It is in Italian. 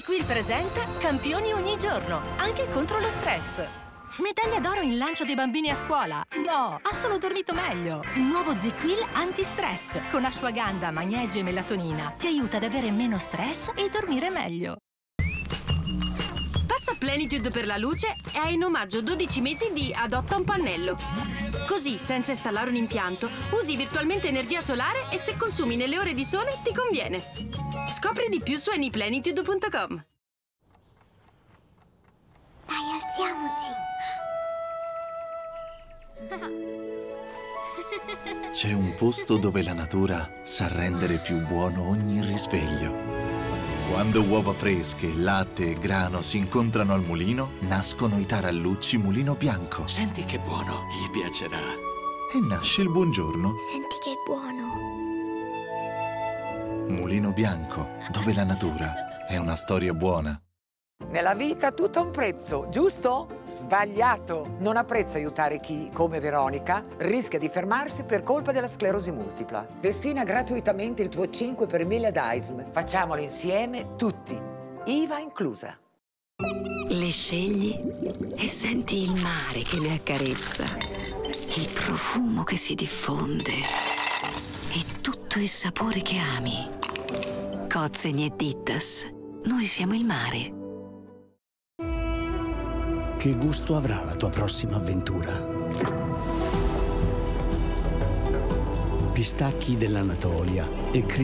ZzzQuil presenta Campioni ogni giorno, anche contro lo stress. Medaglia d'oro in lancio dei bambini a scuola? No, ha solo dormito meglio. Il nuovo ZzzQuil anti-stress con ashwagandha, magnesio e melatonina ti aiuta ad avere meno stress e dormire meglio. Passa Plenitude per la luce e hai in omaggio 12 mesi di Adotta un pannello. Così, senza installare un impianto, usi virtualmente energia solare e se consumi nelle ore di sole ti conviene. Scopri di più su anyplenitude.com. Dai, alziamoci. C'è un posto dove la natura sa rendere più buono ogni risveglio. Quando uova fresche, latte e grano si incontrano al mulino, nascono i tarallucci Mulino Bianco. Senti che buono, gli piacerà. E nasce il buongiorno. Senti che buono. Mulino Bianco, dove la natura è una storia buona. Nella vita tutto ha un prezzo, giusto? Sbagliato! Non ha prezzo aiutare chi, come Veronica, rischia di fermarsi per colpa della sclerosi multipla. Destina gratuitamente il tuo 5 per 1000 ad AISM. Facciamolo insieme tutti, IVA inclusa. Le scegli e senti il mare che le accarezza, il profumo che si diffonde e tutto il sapore che ami. Cozzeni e Dittas, noi siamo il mare. Che gusto avrà la tua prossima avventura? Pistacchi dell'Anatolia e